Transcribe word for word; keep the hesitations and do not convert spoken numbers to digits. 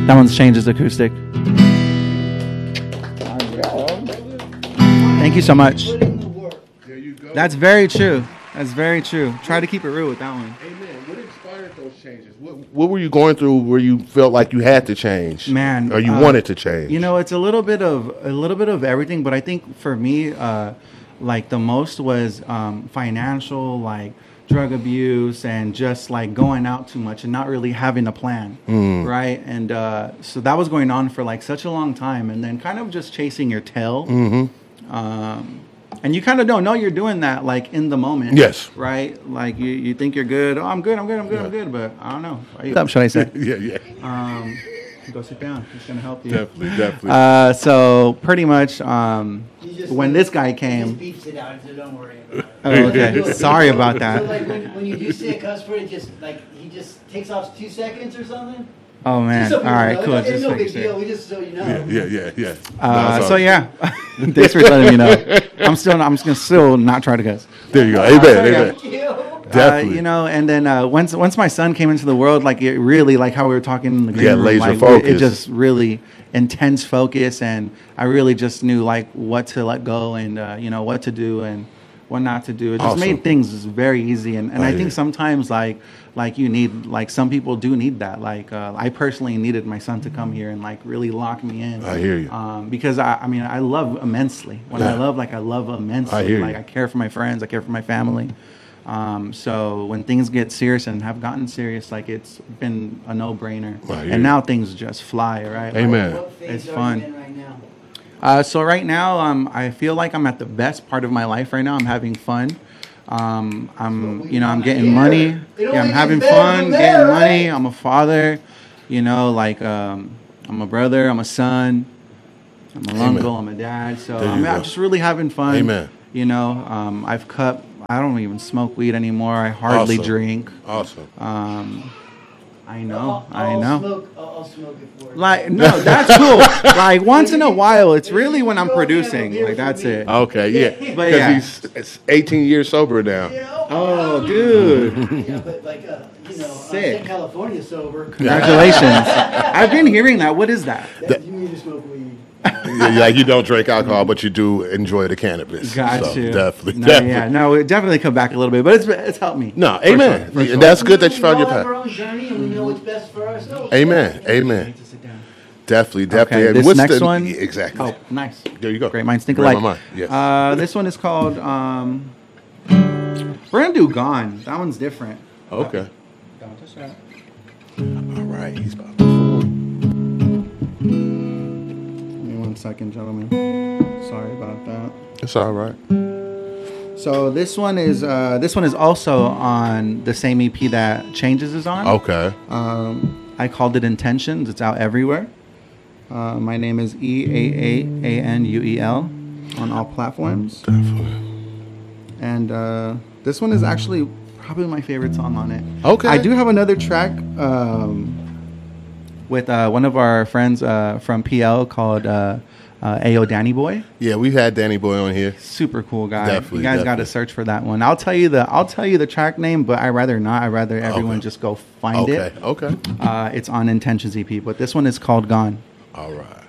That one's Changes acoustic. Thank you so much. There you go. That's very true. That's very true. Try to keep it real with that one. Amen. What inspired those changes? What, what were you going through where you felt like you had to change? Man, Or you uh, wanted to change? You know, it's a little bit of a little bit of everything, but I think for me, uh, like the most was um, financial, like drug abuse, and just like going out too much and not really having a plan, Mm. right? And uh, so that was going on for like such a long time, and then kind of just chasing your tail. Mm-hmm. Um, and you kind of don't know you're doing that, like in the moment. Yes. Right. Like you, you think you're good. Oh, I'm good. I'm good. I'm good. I'm good. But I don't know. What should I say? yeah, yeah. Um, go sit down. It's gonna help you. Definitely, definitely. Uh, so pretty much, um, when this guy He just came. beeps it out, so don't worry about it. Oh, okay. Sorry about that. So like when, when you do say a cuss word, it just like he just takes off two seconds or something. Oh man. Just All so right. people Cool. know. It's Just no making big sure. deal. We just so you know. yeah, yeah, yeah, yeah. Uh, No, so sorry. yeah. Thanks for letting me know. I'm still. I'm just gonna still not try to cuss. There you go. Amen, so, yeah. amen. Thank you. Definitely. Uh, you know, and then uh, once once my son came into the world, like it really, like how we were talking in the green Yeah, room, laser like, it- focus. It just really intense focus, and I really just knew like what to let go and uh, you know what to do and what not to do. It just Awesome. made things very easy, and, and I I, hear think you. sometimes like like you need like some people do need that. Like uh, I personally needed my son to come here and like really lock me in. I hear you. Um, because I, I mean I love immensely. When I Yeah. love, like I love immensely. I hear you. Like I care for my friends. I care for my family. Um, so when things get serious and have gotten serious, like it's been a no-brainer. I hear you. And now things just fly, right? Amen. What phase It's are fun. you in right now? Uh, so right now, um, I feel like I'm at the best part of my life right now. I'm having fun. Um, I'm, you know, I'm getting money. It Yeah, only I'm having gets better fun, from there, getting money. right? I'm a father. You know, like um, I'm a brother. I'm a son. I'm an Amen. uncle. I'm a dad. So There I you mean, I'm go. just really having fun. Amen. You know, um, I've cut. I don't even smoke weed anymore. I hardly Awesome. drink. Awesome. Um, I know. I'll, I I'll know. Smoke, I'll, I'll smoke it for you. Like no, that's cool. Like once in a while, it's really when I'm producing. Like that's it. Okay, yeah. But Because yeah. he's it's eighteen years sober now. You know? Oh, dude! Yeah, but like uh, you know, Sick. I'm in California sober. Congratulations. I've been hearing that. What is that? That, you need to smoke weed. Yeah, like you don't drink alcohol, but you do enjoy the cannabis. Got So, you. Definitely, No, definitely. yeah, no, it definitely come back a little bit, but it's it's helped me. No, For amen. sure, for sure. And that's good that you We found all your have our path. own journey, and we know what's best for ourselves. Amen, amen. To sit down. Definitely, definitely. Okay, And this what's next the- one. Yeah, exactly. Oh, nice. There you go. Great minds think Read alike. my mind, yes. Uh, this one is called. Um, we're gonna do "Gone." That one's different. Okay. Don't touch that. All right. He's about to fall. Give me one second, gentlemen. Sorry about that. It's all right. So this one is uh, this one is also on the same E P that Changes is on. Okay. Um, I called it Intentions. It's out everywhere. Uh, my name is E A A A N U E L on all platforms. Definitely. And uh, this one is actually probably my favorite song on it. Okay. I do have another track um, with uh, one of our friends uh, from P L called uh, uh, Ayo Danny Boy. Yeah, we've had Danny Boy on here. Super cool guy. Definitely, you guys got definitely. to search for that one. I'll tell you the I'll tell you the track name, but I rather not. I rather everyone Okay. just go find Okay. it. Okay. Uh, it's on Intentions E P, but this one is called Gone. All right.